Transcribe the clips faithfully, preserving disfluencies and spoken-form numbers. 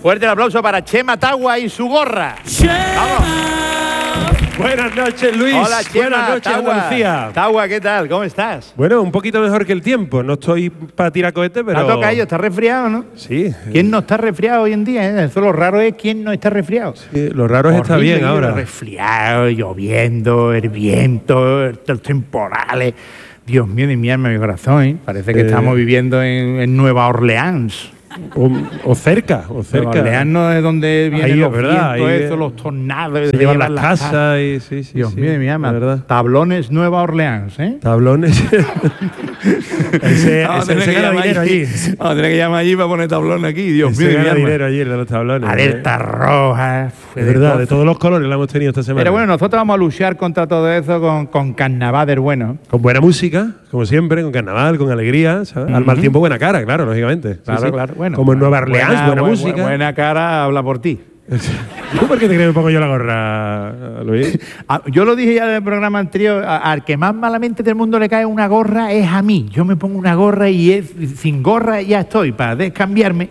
Fuerte el aplauso para Chema Tagua y su gorra. ¡Vamos! Buenas noches, Luis. Hola, Chema. Buenas noches, Tagua. Andalucía. Tagua, ¿qué tal? ¿Cómo estás? Bueno, un poquito mejor que el tiempo. No estoy para tirar cohetes, pero... ¿Te toca ello? ¿Estás resfriado, no? Sí. ¿Quién no está resfriado hoy en día? ¿eh? Eso lo raro es quién no está resfriado. Sí, lo raro es estar bien ahora. Resfriado, lloviendo, el viento, los temporales. Dios mío de mi alma, mi corazón, ¿eh? Parece que Eh. estamos viviendo en, en Nueva Orleans. O, o cerca, o cerca. Nueva Orleans no es donde vienen Ahí, los verdad, vientos, ahí, eso, eh, los tornados. Se de llevan las las casas y sí, sí. Dios sí, mío de mi alma. la verdad. Tablones Nueva Orleans, ¿eh? Tablones. ese Vamos a ese, tener ese que gana llamar dinero allí. Vamos a tener que llamar allí para poner tablones aquí. Dios Ese mío de mi gana alma. dinero allí, el de los tablones. Alerta roja. Es verdad, de todos los colores la hemos tenido esta semana. Pero bueno, nosotros vamos a luchar contra todo eso con, con carnaval del bueno. Con buena música, como siempre, con carnaval, con alegría, ¿sabes? Al mal tiempo, buena cara, claro, lógicamente. Sí, Claro, sí. claro. Bueno, como en Nueva Orleans, buena, bu- música. Buena cara habla por ti. ¿Tú por qué te crees que me pongo yo la gorra, Luis? Ah, Yo lo dije ya en el programa anterior, a- al que más malamente del mundo le cae una gorra es a mí. Yo me pongo una gorra y es, sin gorra ya estoy, para descambiarme.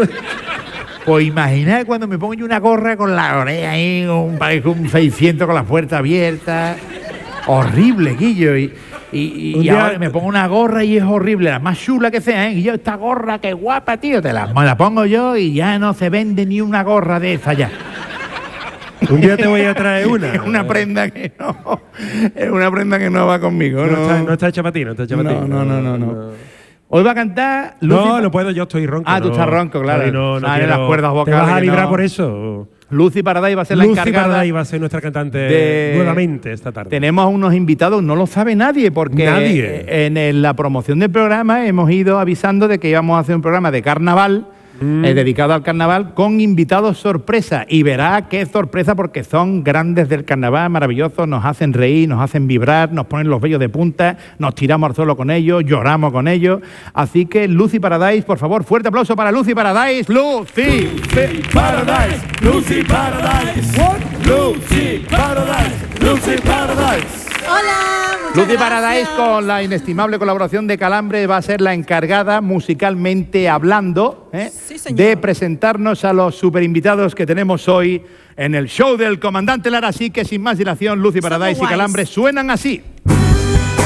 Pues imaginad cuando me pongo yo una gorra con la oreja ahí, un, parezco un seiscientos con las puertas abiertas. Horrible, Guillo. Y, y, y- Un y día- ahora me pongo una gorra y es horrible, la más chula que sea, ¿eh? Y yo, esta gorra, qué guapa, tío, te la, me la pongo yo y ya no se vende ni una gorra de esa ya. Un día te voy a traer una. Es una prenda que no, es una prenda que no va conmigo. No, No, está, no está hecha para ti, no está hecha para ti. no, no, no, no, no. Hoy va a cantar No, Lucy- no puedo, yo estoy ronco. Ah, tú no. estás ronco, claro. Ay, no, no Salen quiero- las cuerdas ¿Te vocales vas a que librar no- por eso? Lucy Paradise va a ser la Lucy encargada. Paradise va a ser nuestra cantante de- nuevamente esta tarde. Tenemos unos invitados, no lo sabe nadie, porque Nadie. en el- la promoción del programa hemos ido avisando de que íbamos a hacer un programa de carnaval, Mm. eh, dedicado al carnaval, con invitados sorpresa. Y verá qué sorpresa, porque son grandes del carnaval, maravillosos, nos hacen reír, nos hacen vibrar, nos ponen los vellos de punta, nos tiramos al suelo con ellos, lloramos con ellos. Así que Lucy Paradise, por favor, fuerte aplauso para Lucy Paradise. Lucy, Lucy Paradise, Lucy Paradise, Lucy Paradise, Lucy Paradise. Hola, muchas Lucy gracias. Paradise, con la inestimable colaboración de Calambre, va a ser la encargada, musicalmente hablando, ¿eh? Sí, señor. de presentarnos a los superinvitados que tenemos hoy en el show del Comandante Lara. Así que sin más dilación, Lucy Somos Paradise y guays. Calambre suenan así.